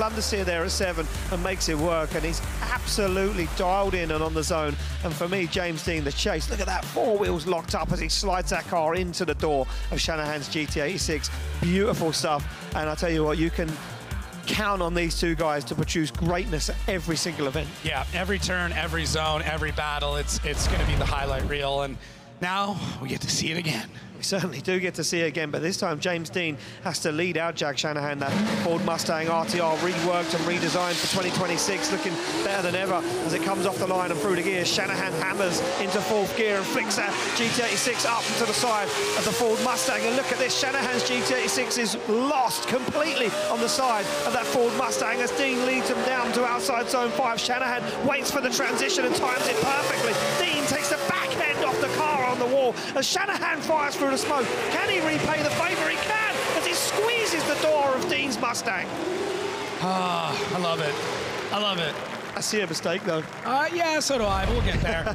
understeer there at 7 and makes it work, and he's absolutely dialed in and on the zone. And for me, James Dean, the chase, look at that, 4 wheels locked up as he slides that car into the door of Shanahan's GT86. Beautiful stuff, and I tell you what, you can count on these two guys to produce greatness at every single event. Yeah, every turn, every zone, every battle, it's going to be the highlight reel, and now we get to see it again. We certainly do get to see it again, but this time James Dean has to lead out Jack Shanahan. That Ford Mustang RTR reworked and redesigned for 2026, looking better than ever as it comes off the line and through the gears. Shanahan hammers into 4th gear and flicks that GT86 up to the side of the Ford Mustang. And look at this, Shanahan's GT86 is lost completely on the side of that Ford Mustang as Dean leads him down to outside zone 5. Shanahan waits for the transition and times it perfectly. Dean takes the back end off the car on the wall as Shanahan fires through the smoke. Can he repay the favour? He can, as he squeezes the door of Dean's Mustang. Ah, I love it. I love it. I see a mistake, though. Yeah, so do I. We'll get there.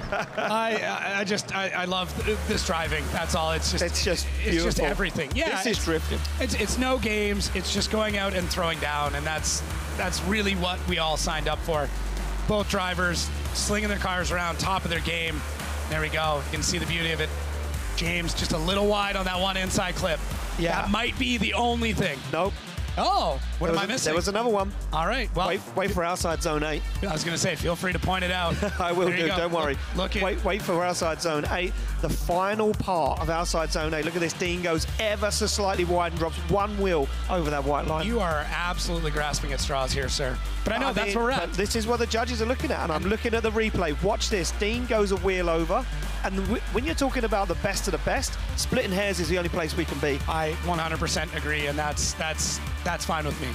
I love this driving. That's all. It's just beautiful. everything. Yeah, this is drifting. It's no games. It's just going out and throwing down, and that's really what we all signed up for. Both drivers slinging their cars around, top of their game. There we go. You can see the beauty of it. James just a little wide on that one inside clip. Yeah. That might be the only thing. Nope. Oh, what am I missing? There was another one. All right. Well, wait for outside zone 8. I was going to say, feel free to point it out. I will do. Don't worry. Look wait for outside zone 8. The final part of outside zone 8. Look at this. Dean goes ever so slightly wide and drops one wheel over that white line. You are absolutely grasping at straws here, sir. But I know that's where we're at. This is what the judges are looking at, and I'm looking at the replay. Watch this. Dean goes a wheel over. And when you're talking about the best of the best, splitting hairs is the only place we can be. I 100% agree, and that's fine with me.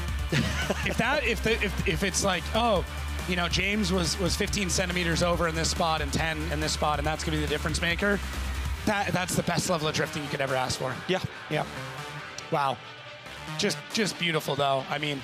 if it's like, oh, you know, James was 15 centimeters over in this spot and 10 in this spot, and that's going to be the difference maker, that's the best level of drifting you could ever ask for. Yeah. Yeah. Wow. Just beautiful, though. I mean,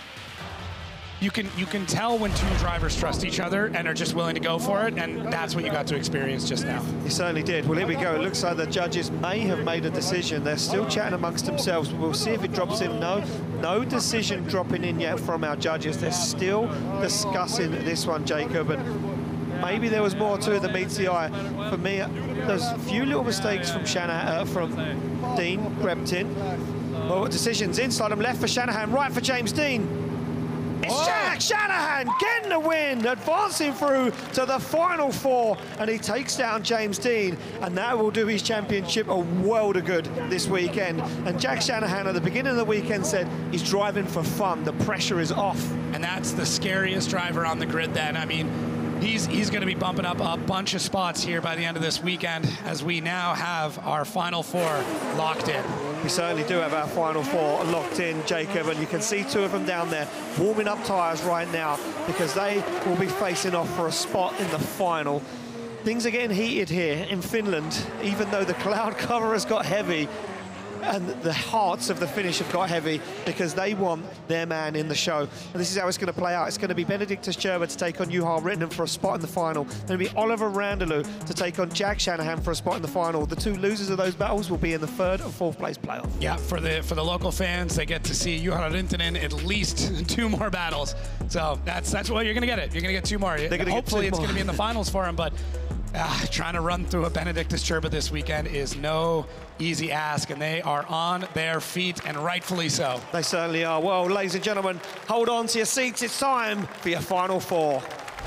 you can tell when two drivers trust each other and are just willing to go for it, and that's what you got to experience just now. You certainly did. Well, here we go. It looks like the judges may have made a decision. They're still chatting amongst themselves. We'll see if it drops in. No decision dropping in yet from our judges. They're still discussing this one, Jacob, and maybe there was more to it than meets the eye. For me, there's a few little mistakes from from Dean crept in. Well, decisions inside him, left for Shanahan, right for James Dean. It's Jack Shanahan getting the win, advancing through to the final 4, and he takes down James Dean, and that will do his championship a world of good this weekend. And Jack Shanahan at the beginning of the weekend said he's driving for fun, the pressure is off. And that's the scariest driver on the grid then. I mean, he's going to be bumping up a bunch of spots here by the end of this weekend as we now have our final 4 locked in. We certainly do have our final 4 locked in, Jacob, and you can see 2 of them down there warming up tyres right now because they will be facing off for a spot in the final. Things are getting heated here in Finland, even though the cloud cover has got heavy. And the hearts of the finish have got heavy because they want their man in the show. And this is how it's going to play out. It's going to be Benedictus Gerber to take on Juha Rittinen for a spot in the final. Then it'll be Oliver Randalou to take on Jack Shanahan for a spot in the final. The 2 losers of those battles will be in the 3rd and 4th place playoff. Yeah, for the local fans, they get to see Juha Rittinen at least 2 more battles. So that's what you're going to get. You're going to get 2 more. Hopefully it's going to be in the finals for him, but trying to run through a Benedictus Gerber this weekend is no easy ask, and they are on their feet, and rightfully so. They certainly are. Well, ladies and gentlemen, hold on to your seats. It's time for your final 4.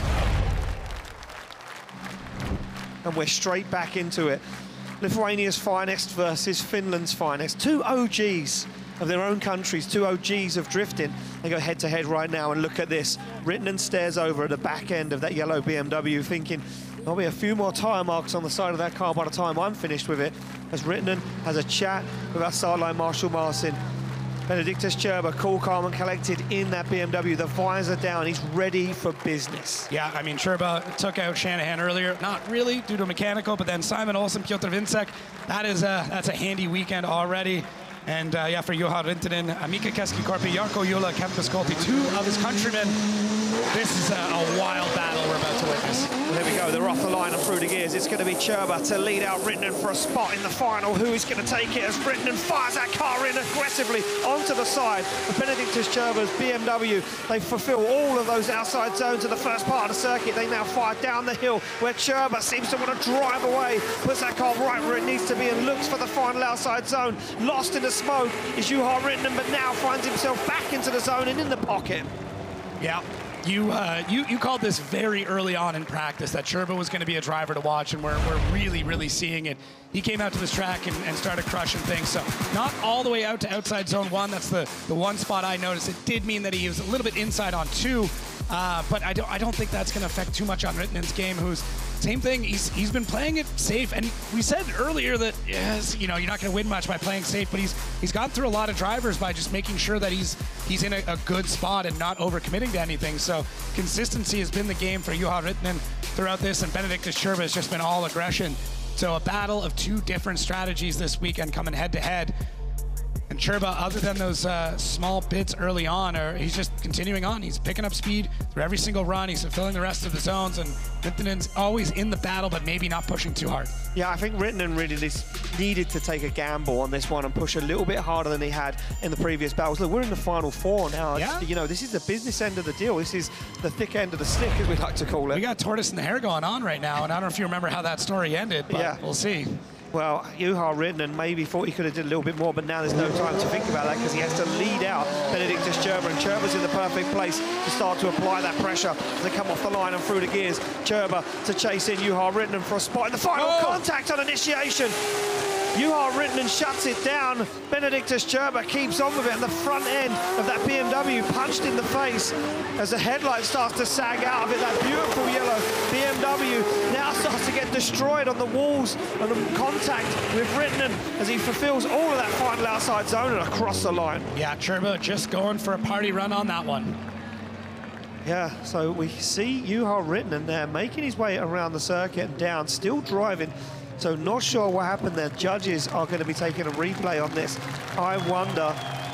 And we're straight back into it. Lithuania's finest versus Finland's finest. 2 OGs of their own countries, 2 OGs of drifting. They go head-to-head right now, and look at this. Rittinen stares over at the back end of that yellow BMW thinking, there'll be a few more tyre marks on the side of that car by the time I'm finished with it, as Rittinen has a chat with our sideline Marshall Martin. Benedictus Gerber, cool, calm and collected in that BMW, the visor down, he's ready for business. Yeah, I mean, Gerber took out Shanahan earlier, not really due to mechanical, but then Simon Olsen, Piotr Vincek, that's a handy weekend already. And yeah, for Juha Rintanen, Mika Keskikorpi, Jarkko Jula, Kemp Skolti, 2 of his countrymen. This is a wild battle we're about to witness. Well, there we go, they're off the line and through the gears. It's going to be Cherba to lead out Rintanen for a spot in the final. Who is going to take it as Rintanen fires that car in aggressively onto the side of Benediktas Cherba's BMW. They fulfill all of those outside zones of the first part of the circuit. They now fire down the hill where Cherba seems to want to drive away, puts that car right where it needs to be and looks for the final outside zone. Lost in the smoke is Juha Rintanen, but now finds himself back into the zone and in the pocket. Yeah. You called this very early on in practice that Cherba was going to be a driver to watch, and we're really seeing it. He came out to this track and started crushing things. So not all the way out to outside zone 1. That's the one spot I noticed. It did mean that he was a little bit inside on 2, but I don't think that's going to affect too much on Rittanen's game. Who's same thing. He's been playing it safe, and we said earlier that yes, you know, you're not going to win much by playing safe, but he's gone through a lot of drivers by just making sure that he's in a good spot and not overcommitting to anything. So consistency has been the game for Juha Rintanen throughout this, and Benediktas Cherba has just been all aggression. So a battle of 2 different strategies this weekend coming head to head. And Cherba, other than those small bits early on, he's just continuing on. He's picking up speed through every single run. He's fulfilling the rest of the zones, and Rintanen's always in the battle, but maybe not pushing too hard. Yeah, I think Rintanen really needed to take a gamble on this one and push a little bit harder than he had in the previous battles. Look, we're in the final 4 now. Yeah. You know, this is the business end of the deal. This is the thick end of the stick, as we like to call it. We got tortoise in the hair going on right now, and I don't know if you remember how that story ended, but yeah, we'll see. Well, Juha Rintanen maybe thought he could have did a little bit more, but now there's no time to think about that because he has to lead out Benediktas Cherba, and Cherba's in the perfect place to start to apply that pressure as they come off the line and through the gears. Cherba to chase in Juha Rintanen for a spot in the final. Contact on initiation. Juha Rintanen shuts it down. Benediktas Cherba keeps on with it, and the front end of that BMW punched in the face as the headlight starts to sag out of it. That beautiful yellow BMW now starts to get destroyed on the walls and the contact with Rintanen as he fulfills all of that final outside zone and across the line. Yeah, Cherba just going for a party run on that one. Yeah, so we see Juha Rintanen there making his way around the circuit and down, still driving. So not sure what happened there. Judges are going to be taking a replay on this. I wonder.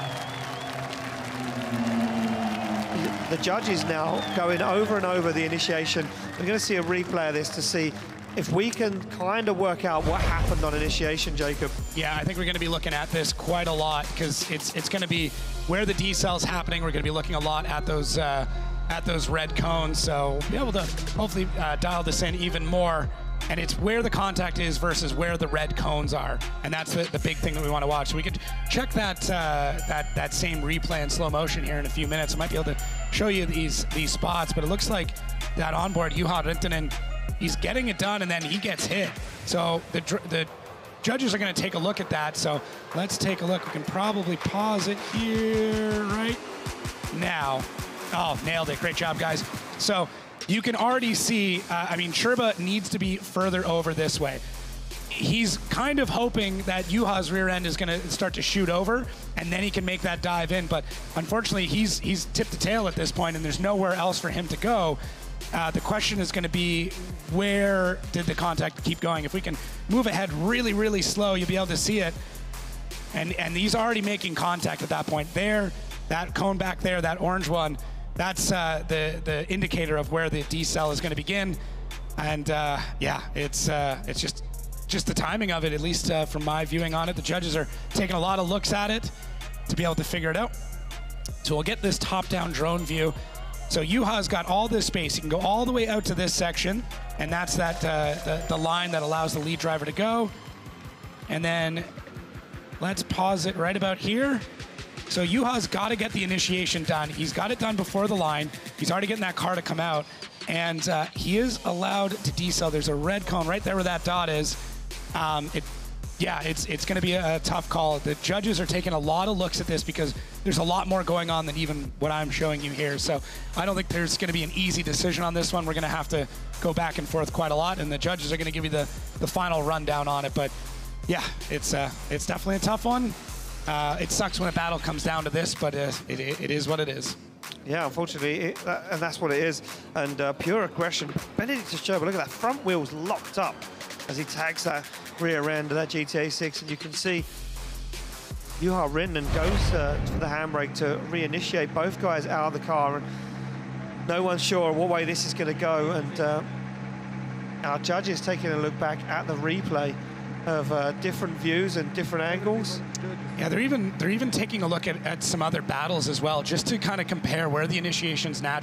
The judges now going over and over the initiation. We're going to see a replay of this to see if we can kind of work out what happened on initiation, Jacob. Yeah, I think we're going to be looking at this quite a lot because it's going to be where the decel is happening. We're going to be looking a lot at those red cones. So we'll be able to hopefully dial this in even more. And it's where the contact is versus where the red cones are, and that's the big thing that we want to watch. So we could check that that same replay in slow motion here in a few minutes. I might be able to show you these spots, but it looks like that onboard Juha Rintanen, he's getting it done, and then he gets hit. So the judges are going to take a look at that. So let's take a look. We can probably pause it here right now. Oh, nailed it! Great job, guys. So you can already see, I mean, Cherba needs to be further over this way. He's kind of hoping that Juha's rear end is going to start to shoot over, and then he can make that dive in. But unfortunately, he's tipped the tail at this point, and there's nowhere else for him to go. The question is going to be, where did the contact keep going? If we can move ahead really slow, you'll be able to see it. And he's already making contact at that point. There, that cone back there, that orange one, that's the indicator of where the decel is going to begin. And yeah, it's just the timing of it, at least from my viewing on it. The judges are taking a lot of looks at it to be able to figure it out. So we'll get this top-down drone view. So Juha's got all this space. He can go all the way out to this section, and that's the line that allows the lead driver to go. And then let's pause it right about here. So Juha's got to get the initiation done. He's got it done before the line. He's already getting that car to come out. And he is allowed to decel. There's a red cone right there where that dot is. It's going to be a tough call. The judges are taking a lot of looks at this because there's a lot more going on than even what I'm showing you here. So I don't think there's going to be an easy decision on this one. We're going to have to go back and forth quite a lot, and the judges are going to give you the final rundown on it. But yeah, it's definitely a tough one. It sucks when a battle comes down to this, but it is what it is. Yeah, unfortunately, and that's what it is. And pure aggression. Benediktas Cherba, look at that, front wheel's locked up as he tags that rear end of that GTA 6, and you can see Juha Rinnan goes for the handbrake to reinitiate both guys out of the car, and no one's sure what way this is going to go. And our judges taking a look back at the replay of different views and different angles. Yeah, they're even taking a look at some other battles as well, just to kind of compare where the initiations naturally